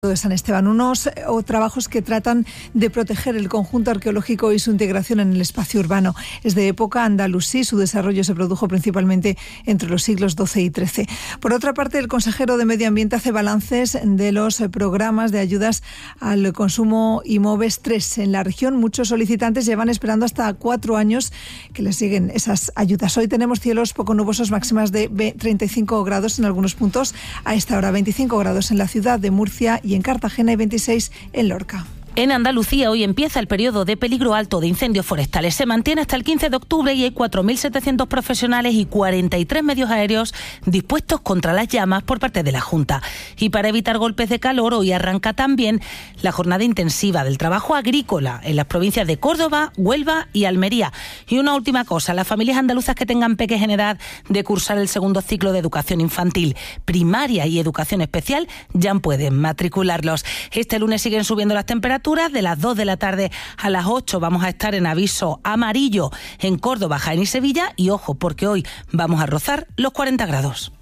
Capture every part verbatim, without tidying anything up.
de San Esteban, unos eh, o trabajos que tratan de proteger el conjunto arqueológico y su integración en el espacio urbano. Es de época andalusí, su desarrollo se produjo principalmente entre los siglos doce y trece. Por otra parte, el consejero de Medio Ambiente hace balances de los eh, programas de ayudas al consumo y MOVES tres. En la región, muchos solicitantes llevan esperando hasta cuatro años que les lleguen esas ayudas. Hoy tenemos cielos poco nubosos, máximas de treinta y cinco grados en algunos puntos, a esta hora veinticinco grados en la ciudad de Murcia y en Cartagena y veintiséis en Lorca. En Andalucía hoy empieza el periodo de peligro alto de incendios forestales. Se mantiene hasta el quince de octubre y hay cuatro mil setecientos profesionales y cuarenta y tres medios aéreos dispuestos contra las llamas por parte de la Junta. Y para evitar golpes de calor, hoy arranca también la jornada intensiva del trabajo agrícola en las provincias de Córdoba, Huelva y Almería. Y una última cosa, las familias andaluzas que tengan peques en edad de cursar el segundo ciclo de educación infantil, primaria y educación especial ya pueden matricularlos. Este lunes siguen subiendo las temperaturas. De las dos de la tarde a las ocho vamos a estar en aviso amarillo en Córdoba, Jaén y Sevilla. Y ojo, porque hoy vamos a rozar los cuarenta grados.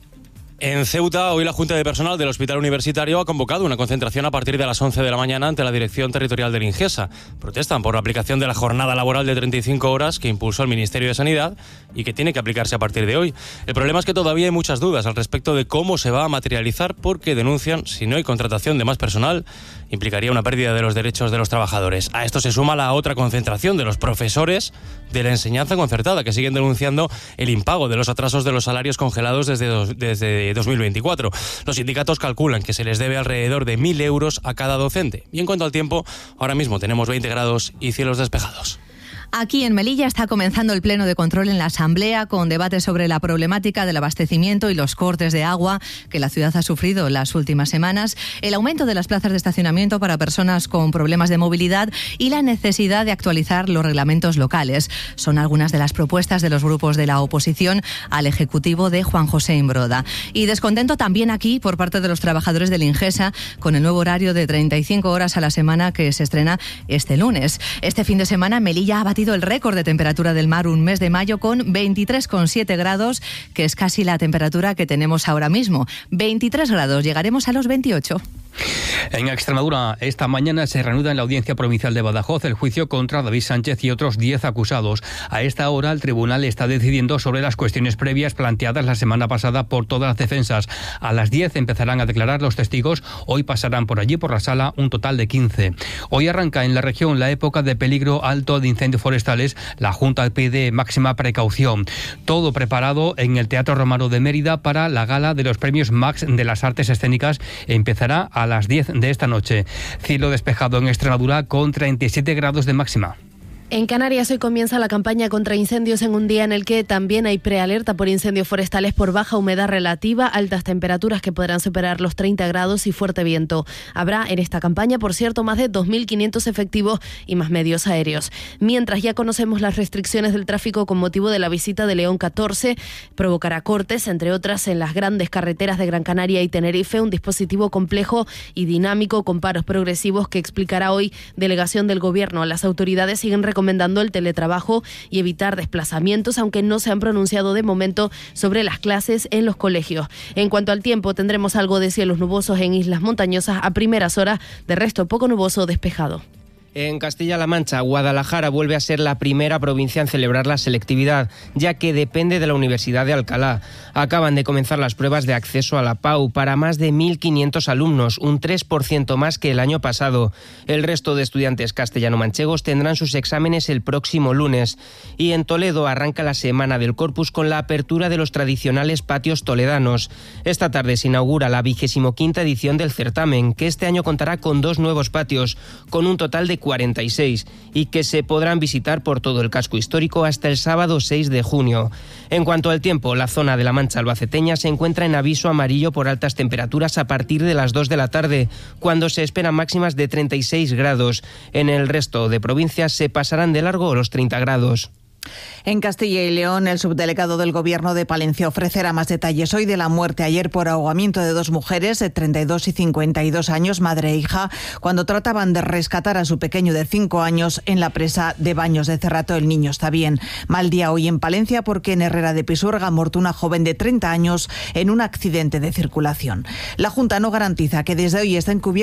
En Ceuta, hoy la Junta de Personal del Hospital Universitario ha convocado una concentración a partir de las once de la mañana ante la Dirección Territorial del Ingesa. Protestan por la aplicación de la jornada laboral de treinta y cinco horas que impulsó el Ministerio de Sanidad y que tiene que aplicarse a partir de hoy. El problema es que todavía hay muchas dudas al respecto de cómo se va a materializar, porque denuncian si no hay contratación de más personal implicaría una pérdida de los derechos de los trabajadores. A esto se suma la otra concentración de los profesores de la enseñanza concertada, que siguen denunciando el impago de los atrasos de los salarios congelados desde, dos, desde dos mil veinticuatro. Los sindicatos calculan que se les debe alrededor de mil euros a cada docente. Y en cuanto al tiempo, ahora mismo tenemos veinte grados y cielos despejados. Aquí en Melilla está comenzando el pleno de control en la Asamblea con debate sobre la problemática del abastecimiento y los cortes de agua que la ciudad ha sufrido en las últimas semanas, el aumento de las plazas de estacionamiento para personas con problemas de movilidad y la necesidad de actualizar los reglamentos locales. Son algunas de las propuestas de los grupos de la oposición al Ejecutivo de Juan José Imbroda. Y descontento también aquí por parte de los trabajadores del Ingesa con el nuevo horario de treinta y cinco horas a la semana que se estrena este lunes. Este fin de semana Melilla ha batido el récord de temperatura del mar un mes de mayo con veintitrés coma siete grados, que es casi la temperatura que tenemos ahora mismo. veintitrés grados, llegaremos a los veintiocho. En Extremadura, esta mañana se reanuda en la Audiencia Provincial de Badajoz el juicio contra David Sánchez y otros diez acusados. A esta hora, el tribunal está decidiendo sobre las cuestiones previas planteadas la semana pasada por todas las defensas. A las diez empezarán a declarar los testigos. Hoy pasarán por allí, por la sala, un total de quince. Hoy arranca en la región la época de peligro alto de incendios forestales. La Junta pide máxima precaución. Todo preparado en el Teatro Romano de Mérida para la gala de los premios Max de las Artes Escénicas. Empezará a las diez de esta noche. Cielo despejado en Extremadura con treinta y siete grados de máxima. En Canarias hoy comienza la campaña contra incendios en un día en el que también hay prealerta por incendios forestales por baja humedad relativa, altas temperaturas que podrán superar los treinta grados y fuerte viento. Habrá en esta campaña, por cierto, más de dos mil quinientos efectivos y más medios aéreos. Mientras ya conocemos las restricciones del tráfico con motivo de la visita de León catorce, provocará cortes, entre otras, en las grandes carreteras de Gran Canaria y Tenerife, un dispositivo complejo y dinámico con paros progresivos que explicará hoy delegación del Gobierno. Las autoridades siguen recomendando recomendando el teletrabajo y evitar desplazamientos, aunque no se han pronunciado de momento sobre las clases en los colegios. En cuanto al tiempo, tendremos algo de cielos nubosos en islas montañosas a primeras horas, de resto poco nuboso o despejado. En Castilla-La Mancha, Guadalajara vuelve a ser la primera provincia en celebrar la selectividad, ya que depende de la Universidad de Alcalá. Acaban de comenzar las pruebas de acceso a la PAU para más de mil quinientos alumnos, un tres por ciento más que el año pasado. El resto de estudiantes castellano-manchegos tendrán sus exámenes el próximo lunes. Y en Toledo arranca la Semana del Corpus con la apertura de los tradicionales patios toledanos. Esta tarde se inaugura la vigésimo quinta edición del certamen, que este año contará con dos nuevos patios, con un total de cuarenta y seis, y que se podrán visitar por todo el casco histórico hasta el sábado seis de junio. En cuanto al tiempo, la zona de la Mancha albaceteña se encuentra en aviso amarillo por altas temperaturas a partir de las dos de la tarde, cuando se esperan máximas de treinta y seis grados. En el resto de provincias se pasarán de largo los treinta grados. En Castilla y León, el subdelegado del Gobierno de Palencia ofrecerá más detalles hoy de la muerte ayer por ahogamiento de dos mujeres de treinta y dos y cincuenta y dos años, madre e hija, cuando trataban de rescatar a su pequeño de cinco años en la presa de Baños de Cerrato. El niño está bien. Mal día hoy en Palencia porque en Herrera de Pisuerga ha muerto una joven de treinta años en un accidente de circulación. La Junta no garantiza que desde hoy estén cubiertos